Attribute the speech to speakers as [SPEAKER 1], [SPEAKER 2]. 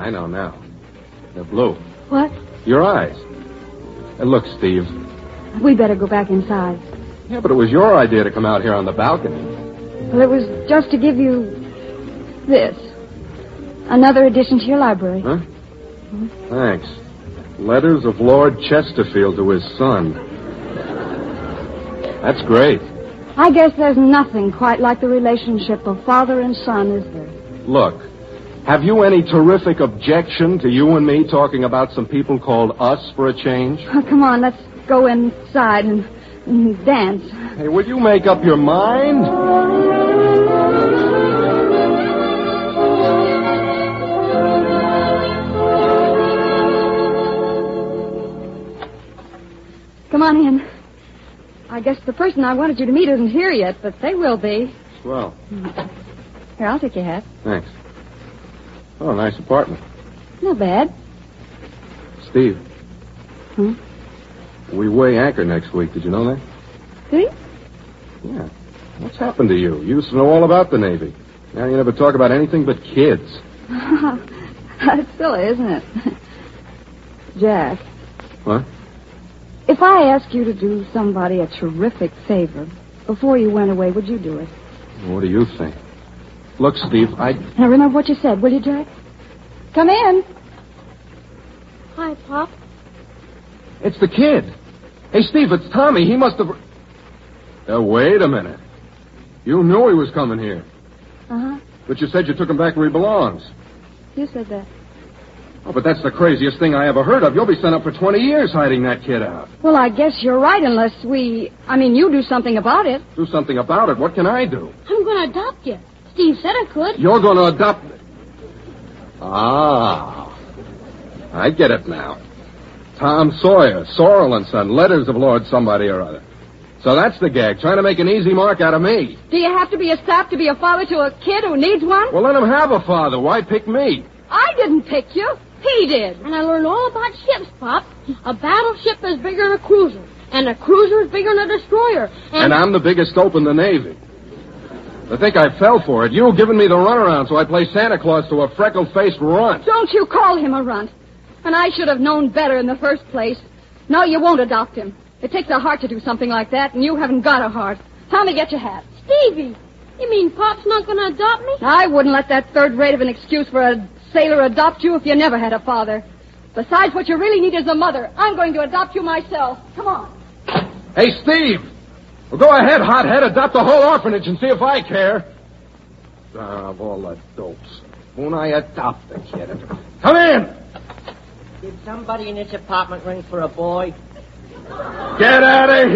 [SPEAKER 1] I know now. They're blue.
[SPEAKER 2] What?
[SPEAKER 1] Your eyes. And look, Steve.
[SPEAKER 2] We better go back inside.
[SPEAKER 1] Yeah, but it was your idea to come out here on the balcony.
[SPEAKER 2] Well, it was just to give you this. Another addition to your library.
[SPEAKER 1] Huh? Thanks. Letters of Lord Chesterfield to his son. That's great.
[SPEAKER 2] I guess there's nothing quite like the relationship of father and son, is there?
[SPEAKER 1] Look, have you any terrific objection to you and me talking about some people called us for a change?
[SPEAKER 2] Oh, come on, let's go inside and dance.
[SPEAKER 1] Hey, will you make up your mind?
[SPEAKER 2] Come on in. I guess the person I wanted you to meet isn't here yet, but they will be.
[SPEAKER 1] Swell.
[SPEAKER 2] Here, I'll take your hat.
[SPEAKER 1] Thanks. Oh, nice apartment.
[SPEAKER 2] Not bad.
[SPEAKER 1] Steve.
[SPEAKER 2] Hmm?
[SPEAKER 1] We weigh anchor next week. Did you know that?
[SPEAKER 2] Do you?
[SPEAKER 1] Yeah. What's happened to you? You used to know all about the Navy. Now you never talk about anything but kids.
[SPEAKER 2] That's silly, isn't it? Jack.
[SPEAKER 1] What?
[SPEAKER 2] If I asked you to do somebody a terrific favor before you went away, would you do it?
[SPEAKER 1] What do you think? Look, Steve,
[SPEAKER 2] Now remember what you said, will you, Jack? Come in.
[SPEAKER 3] Hi, Pop.
[SPEAKER 1] It's the kid. Hey, Steve, it's Tommy. He must have... wait a minute. You knew he was coming here.
[SPEAKER 2] Uh-huh.
[SPEAKER 1] But you said you took him back where he belongs.
[SPEAKER 2] You said that.
[SPEAKER 1] Oh, but that's the craziest thing I ever heard of. You'll be sent up for 20 years hiding that kid out.
[SPEAKER 2] Well, I guess you're right, unless you do something about it.
[SPEAKER 1] Do something about it. What can I do?
[SPEAKER 3] I'm going to adopt you. Steve said I could.
[SPEAKER 1] You're going to adopt... Ah. I get it now. Tom Sawyer, Sorrel and Son, letters of Lord somebody or other. So that's the gag, trying to make an easy mark out of me.
[SPEAKER 2] Do you have to be a sap to be a father to a kid who needs one?
[SPEAKER 1] Well, let him have a father. Why pick me?
[SPEAKER 2] I didn't pick you. He did.
[SPEAKER 3] And I learned all about ships, Pop. A battleship is bigger than a cruiser. And a cruiser is bigger than a destroyer.
[SPEAKER 1] And I'm the biggest dope in the Navy. I think I fell for it. You giving me the runaround, so I play Santa Claus to a freckle-faced runt.
[SPEAKER 2] Don't you call him a runt. And I should have known better in the first place. No, you won't adopt him. It takes a heart to do something like that, and you haven't got a heart. Tommy, get your hat.
[SPEAKER 3] Stevie, you mean Pop's not going to adopt me?
[SPEAKER 2] I wouldn't let that third rate of an excuse for a sailor adopt you if you never had a father. Besides, what you really need is a mother. I'm going to adopt you myself. Come on.
[SPEAKER 1] Hey, Steve! Well, go ahead, hothead. Adopt the whole orphanage and see if I care. Of all the dopes. Won't I adopt the kid? Come in!
[SPEAKER 4] Did somebody in this apartment ring for a boy?
[SPEAKER 1] Get out of